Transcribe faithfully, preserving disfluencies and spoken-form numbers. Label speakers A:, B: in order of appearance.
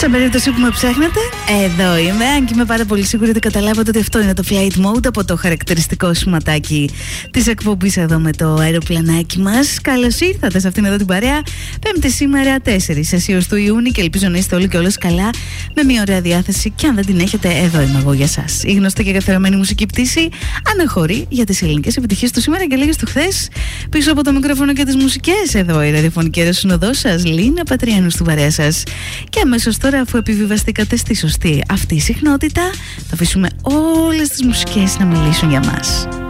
A: Σε περίπτωση που με ψάχνετε, εδώ είμαι. Αν και είμαι πάρα πολύ σίγουρη ότι καταλάβατε ότι αυτό είναι το flight mode από το χαρακτηριστικό σηματάκι της εκπομπής εδώ με το αεροπλανάκι μας. Καλώς ήρθατε σε αυτήν εδώ την παρέα. Πέμπτη σήμερα, τέσσερις αισίως του Ιούνιου, και ελπίζω να είστε όλοι και όλες καλά, με μια ωραία διάθεση. Και αν δεν την έχετε, εδώ είμαι εγώ για σας. Η γνωστή και καθιερωμένη μουσική πτήση αναχωρεί για τις ελληνικές επιτυχίες του σήμερα και λίγες του χθες. Πίσω από το μικρόφωνο και τις μουσικές, εδώ η ραδιοφωνική αεροσυνοδός σας, Λίνα Πατριάνου, στην παρέα σας. Και αμέσως τώρα, αφού επιβιβαστήκατε στη σωστή αυτή συχνότητα, θα αφήσουμε όλες τις μουσικές να μιλήσουν για μας.